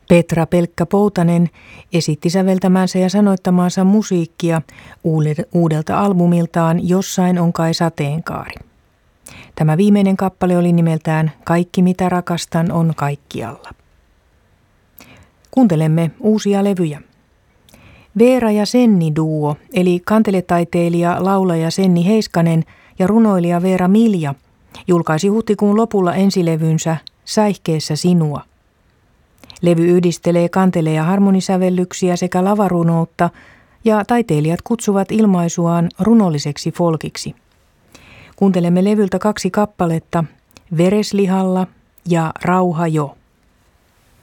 Petra Pelkkä-Poutanen esitti säveltämänsä ja sanoittamaansa musiikkia uudelta albumiltaan Jossain on kai sateenkaari. Tämä viimeinen kappale oli nimeltään Kaikki mitä rakastan on kaikkialla. Kuuntelemme uusia levyjä. Veera ja Senni duo, eli kanteletaiteilija, laulaja Senni Heiskanen ja runoilija Veera Milja, julkaisi huhtikuun lopulla ensilevynsä Säihkeessä sinua. Levy yhdistelee kantele- ja harmonisävellyksiä sekä lavarunoutta, ja taiteilijat kutsuvat ilmaisuaan runolliseksi folkiksi. Kuuntelemme levyltä 2 kappaletta, Vereslihalla ja Rauha jo.